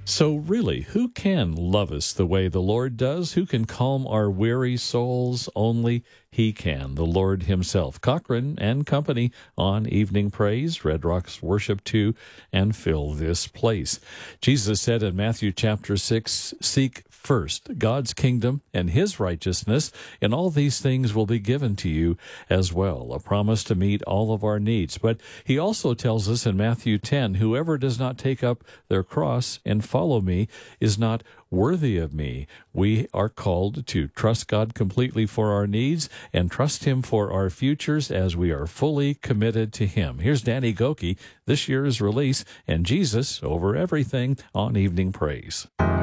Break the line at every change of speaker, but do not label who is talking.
So really, who can love us the way the Lord does? Who can calm our weary souls? Only He can, the Lord Himself. Cochran and Company on Evening Praise, Red Rocks Worship 2, and Fill This Place. Jesus said in Matthew chapter 6, "Seek first God's kingdom and His righteousness, and all these things will be given to you as well," a promise to meet all of our needs. But He also tells us in Matthew 10, "Whoever does not take up their cross and follow me is not worthy of me." We are called to trust God completely for our needs and trust Him for our futures as we are fully committed to Him. Here's Danny Gokey, this year's release, and Jesus Over Everything on Evening Praise.